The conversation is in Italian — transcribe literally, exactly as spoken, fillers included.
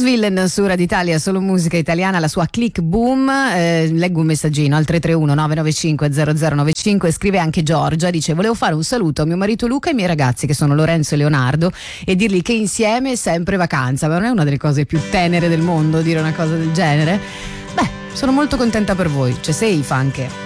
Villain su Radio Italia, solo musica italiana, la sua Click Boom. Eh, leggo un messaggino al tre tre uno nove nove cinque zero zero nove cinque. Scrive anche Giorgia, dice: volevo fare un saluto a mio marito Luca e ai miei ragazzi che sono Lorenzo e Leonardo e dirgli che insieme è sempre vacanza. Ma non è una delle cose più tenere del mondo dire una cosa del genere? Beh, sono molto contenta per voi. C'è safe anche.